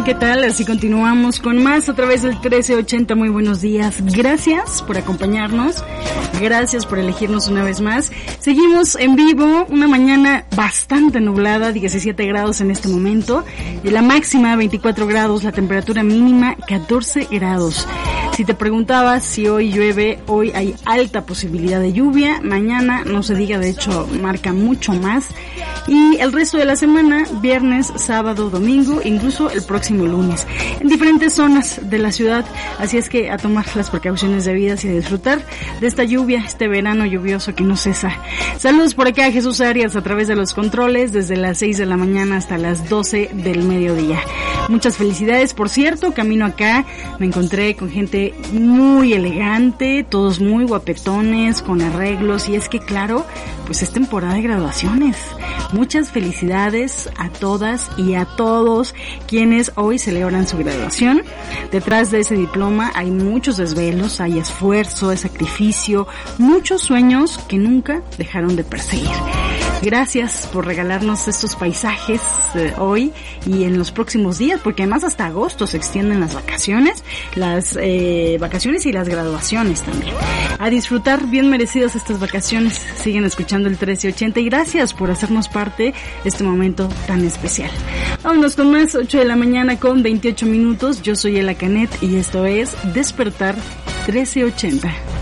Hola, ¿qué tal? Así continuamos con más a través del 1380. Muy buenos días. Gracias por acompañarnos. Gracias por elegirnos una vez más. Seguimos en vivo, una mañana bastante nublada, 17 grados en este momento. La máxima 24 grados, la temperatura mínima 14 grados. Si te preguntabas si hoy llueve, hoy hay alta posibilidad de lluvia. Mañana no se diga, de hecho marca mucho más. Y el resto de la semana, viernes, sábado, domingo, incluso el próximo lunes, en diferentes zonas de la ciudad. Así es que a tomar las precauciones debidas y a disfrutar de esta lluvia, este verano lluvioso que no cesa. Saludos por acá a Jesús Arias a través de los controles, desde las 6 de la mañana hasta las 12 del mediodía. Muchas felicidades. Por cierto, camino acá me encontré con gente muy elegante, todos muy guapetones, con arreglos, y es que claro, pues es temporada de graduaciones. Muchas felicidades a todas y a todos quienes hoy celebran su graduación. Detrás de ese diploma hay muchos desvelos, hay esfuerzo, hay sacrificio, muchos sueños que nunca dejaron de perseguir. Gracias por regalarnos estos paisajes hoy y en los próximos días, porque además hasta agosto se extienden las vacaciones y las graduaciones también. A disfrutar, bien merecidas estas vacaciones. Siguen escuchando el 1380 y gracias por hacernos parte de este momento tan especial. Vámonos con más, 8 de la mañana con 28 minutos. Yo soy Ela Canet y esto es Despertar 1380.